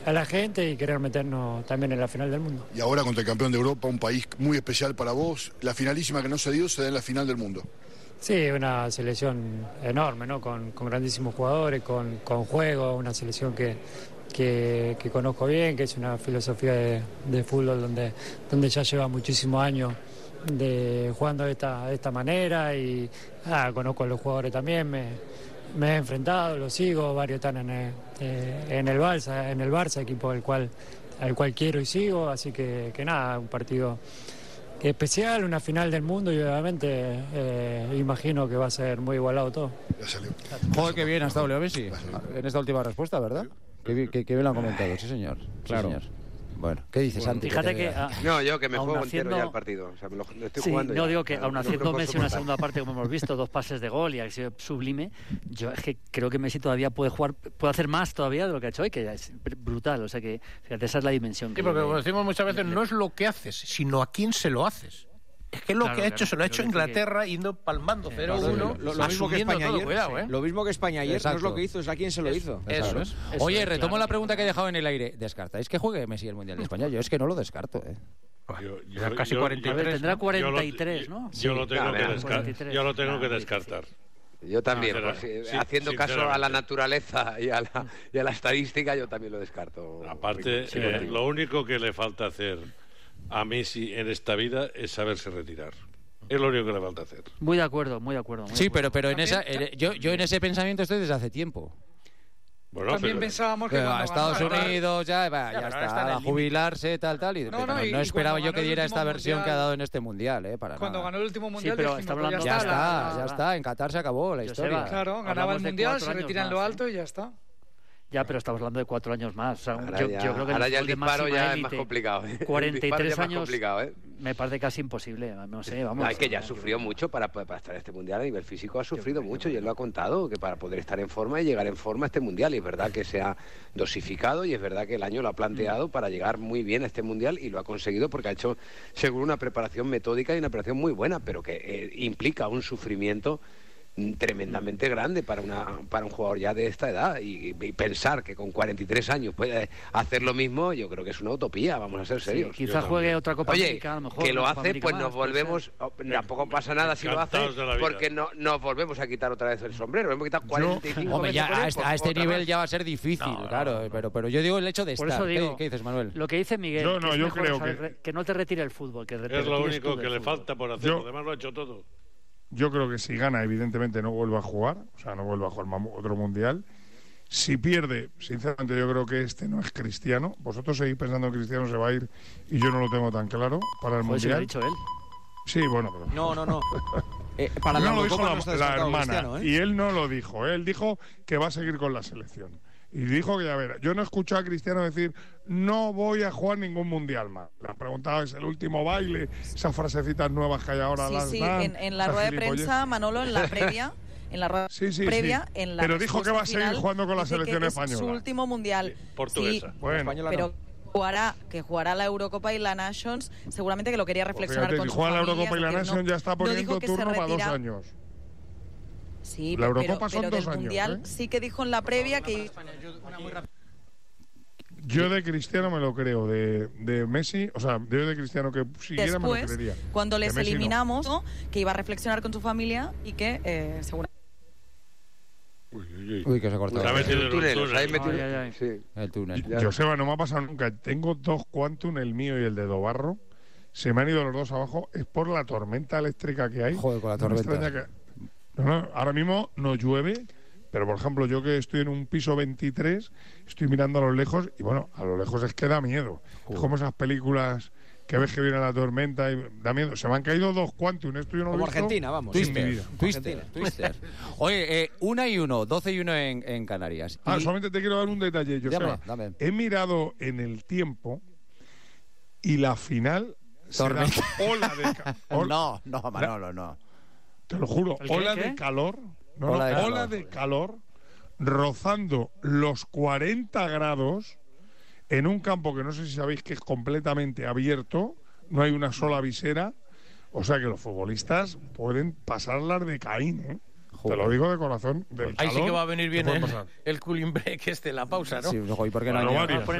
a la gente y querer meternos también en la final del mundo. Y ahora contra el campeón de Europa, un país muy especial para vos, la finalísima que no se dio se da en la final del mundo. Sí, una selección enorme, ¿no? Con grandísimos jugadores, con juego, una selección que conozco bien, que es una filosofía de fútbol donde ya lleva muchísimos años jugando de esta manera y conozco a los jugadores también, me he enfrentado, los sigo, varios están en el Barça, equipo al cual quiero y sigo, así que nada, un partido especial, una final del mundo y obviamente imagino que va a ser muy igualado todo. Ya salió. Joder, qué bien ha estado Leo Messi en esta última respuesta, ¿verdad? Qué bien lo han comentado, sí señor. Claro. Sí, señor. Bueno, ¿qué dices, Santi? Fíjate que... No, yo que me juego entero ya el partido. O sea, me lo estoy jugando. No, ya. digo que aun haciendo Messi una segunda parte, como hemos visto, 2 pases de gol y ha sido sublime, yo es que creo que Messi todavía puede hacer más todavía de lo que ha hecho hoy, que es brutal. O sea que, fíjate, esa es la dimensión. Sí, porque como decimos muchas veces, no es lo que haces, sino a quién se lo haces. Es que lo que ha hecho, se lo ha hecho Inglaterra, yendo palmando 0-1, lo mismo que España ayer. Cuidado, Lo mismo que España ayer, Exacto. no es lo que hizo, es a quién se lo hizo. Eso es. Oye, retomo la pregunta que he dejado en el aire. ¿Descartáis que juegue Messi el Mundial de España? Yo es que no lo descarto, Ya casi 43. Tendrá 43, ¿no? Yo lo tengo que descartar. Yo también, haciendo caso a la naturaleza y a la estadística, yo también lo descarto. Aparte, lo único que le falta hacer a Messi en esta vida es saberse retirar. Es lo único que le falta hacer. Muy de acuerdo. Sí, pero en esa, yo en ese pensamiento estoy desde hace tiempo. Bueno, también pensábamos que a Estados Unidos ya está, a jubilarse, tal, y no esperaba yo que diera esta versión que ha dado en este Mundial, para cuando nada. ganó el último Mundial, pero dijimos, ya está, en Qatar se acabó la historia. Claro, ganaba el Mundial, se retira en lo alto y ya está. Ya, pero estamos hablando de 4 años más. O sea, yo creo que ahora ya el disparo ya es más complicado. 43 años me parece casi imposible. No sé, vamos. Hay que ya sufrió mucho para estar en este Mundial a nivel físico. Ha sufrido mucho y él lo ha contado, que para poder estar en forma y llegar en forma a este Mundial. Y es verdad que se ha dosificado y es verdad que el año lo ha planteado para llegar muy bien a este Mundial y lo ha conseguido porque ha hecho seguro una preparación metódica y una preparación muy buena, pero que implica un sufrimiento tremendamente grande para un jugador ya de esta edad y pensar que con 43 años puede hacer lo mismo, yo creo que es una utopía, vamos a ser serios. Sí, quizás juegue otra Copa América, a lo mejor. Que lo hace, pues nos volvemos, tampoco pasa nada si lo hace, porque nos volvemos a quitar otra vez el sombrero, hemos quitado 45 Hombre, ya a este nivel ya va a ser difícil, claro, pero yo digo el hecho de estar. ¿Qué dices, Manuel? Lo que dice Miguel, yo creo que no te retire el fútbol, que es lo único que le falta por hacer, además lo ha hecho todo. Yo creo que si gana, evidentemente no vuelve a jugar, o sea, no vuelve a jugar otro Mundial. Si pierde, sinceramente yo creo que este no es Cristiano. Vosotros seguís pensando que Cristiano se va a ir y yo no lo tengo tan claro para el Mundial. Lo ha dicho él. Sí, bueno, pero... No. Para no lo dijo la hermana, Cristiano, y él no lo dijo. Él dijo que va a seguir con la selección. Y dijo que, a ver, yo no he escuchado a Cristiano decir no voy a jugar ningún Mundial más. Le han preguntado, ¿es el último baile? Esas frasecitas nuevas que hay ahora. En la rueda de prensa, Manolo, en la previa... En la rueda previa, en la pero dijo que va a seguir final, jugando con la selección española. Es su último Mundial. Portuguesa. Sí, bueno, pero jugará la Eurocopa y la Nations, seguramente que lo quería reflexionar pues con su familia. familia. La Eurocopa y la Nations ya está poniendo turno para 2 años. Sí, la Eurocopa pero son 2 del Mundial años. sí que dijo en la previa que... Yo de Cristiano me lo creo, de Messi, o sea, yo de Cristiano que siguiera me lo creería. Cuando les eliminamos, no, que iba a reflexionar con su familia y que seguramente... Uy, que se ha cortado. El túnel. Joseba, no me ha pasado nunca. Tengo 2 Quantum, el mío y el de Dobarro. Se me han ido los 2 abajo. Es por la tormenta eléctrica que hay. Joder, con la tormenta. Ahora mismo no llueve, pero por ejemplo, yo que estoy en un piso 23, estoy mirando a lo lejos y bueno, a lo lejos es que da miedo. Es como esas películas que ves que viene la tormenta y da miedo. Se me han caído 2 Quantum, esto yo no lo he visto. Como Argentina, vamos. Twister. Oye, 1-1, 12-1 en Canarias. Solamente te quiero dar un detalle, Joseba. Dame. He mirado en el tiempo y la final será ola de No, Manolo, no. Te lo juro, ola de calor. Ola de calor rozando los 40 grados en un campo que no sé si sabéis que es completamente abierto, no hay una sola visera, o sea que los futbolistas pueden pasarlas de Caín, ¿eh? Te lo digo de corazón. Ahí sí que va a venir bien el cooling break la pausa, ¿no? Sí, ¿y por qué no varias,